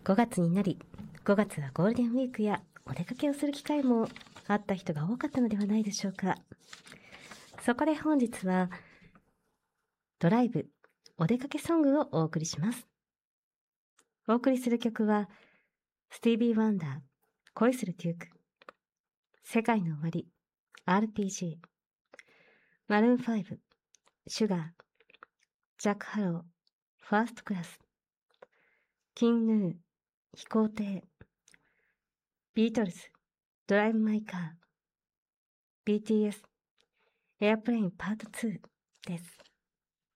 5月になり、5月はゴールデンウィークやお出かけをする機会もあった人が多かったのではないでしょうか。そこで本日はドライブお出かけソングをお送りします。お送りする曲はスティービー・ワンダー、恋するデューク、世界の終わり、RPG、マルーン5、シュガー、ジャック・ハロー、ファーストクラス、キン・ヌー、飛行艇、ビートルズ、ドライブ・マイ・カー、BTS、エアプレインパート2です。